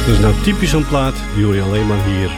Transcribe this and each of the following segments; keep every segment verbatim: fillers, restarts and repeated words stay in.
Dat is nou typisch zo'n plaat, die hoor je alleen maar hier.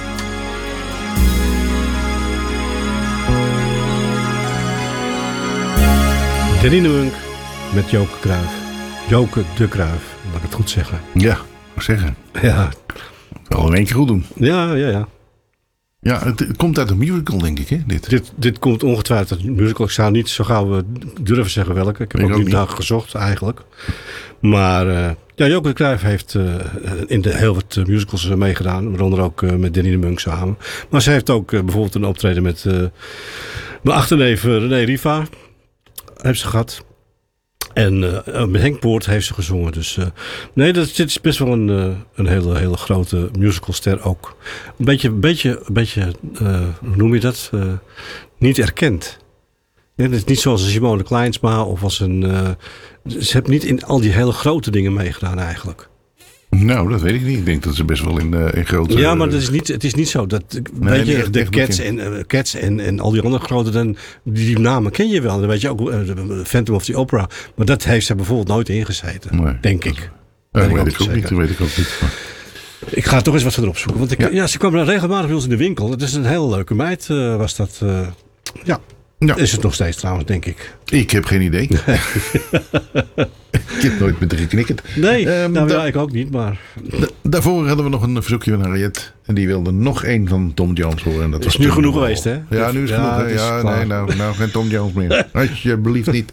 Danny de Munk met Joke Cruijff. Joke de Cruijff, laat ik het goed zeggen. Ja, moet zeggen. Ja. Al in één keer goed doen. Ja, ja, ja. Ja, het, het komt uit een musical, denk ik, hè? Dit, dit, dit komt ongetwijfeld uit een musical. Ik zou niet zo gauw uh, durven zeggen welke. Ik heb ik ook, ook niet naar gezocht, eigenlijk. Maar uh, ja, Joke de Cruijff heeft uh, in de heel wat uh, musicals uh, meegedaan. Waaronder ook uh, met Danny de Munk samen. Maar ze heeft ook uh, bijvoorbeeld een optreden met uh, mijn achterneef uh, René Riva. Heeft ze gehad. En uh, met Henk Poort heeft ze gezongen. Dus uh, nee, dat, dit is best wel een, uh, een hele, hele grote musicalster ook. Een beetje, een beetje, een beetje uh, hoe noem je dat? Uh, niet erkend. Nee, het is niet zoals Simone Kleinsma of als een... Uh, ze heeft niet in al die hele grote dingen meegedaan eigenlijk. Nou, dat weet ik niet. Ik denk dat ze best wel in, uh, in grote... Ja, maar dat is niet, het is niet zo. Dat, nee, weet je, echt, de echt Cats, en, uh, Cats en, en al die andere grote... Dan, die, die namen ken je wel. Dan weet je ook uh, Phantom of the Opera. Maar dat heeft ze bijvoorbeeld nooit ingezeten. Nee, denk ik. Dat weet, weet ik ook niet. Dat weet ik ook niet. Maar... Ik ga toch eens wat verder opzoeken. Want ik, ja. ja, ze kwam regelmatig bij ons in de winkel. Het is een hele leuke meid, uh, was dat. Uh, ja. Ja. Is het nog steeds trouwens, denk ik. Ik heb geen idee. Nee. Ik heb nooit met haar geknikkerd. Nee, um, nou, da- ja, ik ook niet, maar... Da- daarvoor hadden we nog een verzoekje van Harriet. En die wilde nog één van Tom Jones horen. En dat is was nu genoeg geweest, hè? Ja, nu is ja, genoeg. Is ja, nee, nou, nou geen Tom Jones meer. Alsjeblieft niet.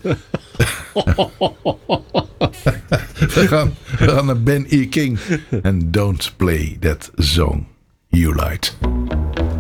we, gaan, we gaan naar Ben E. King. En Don't Play That Song You Liked.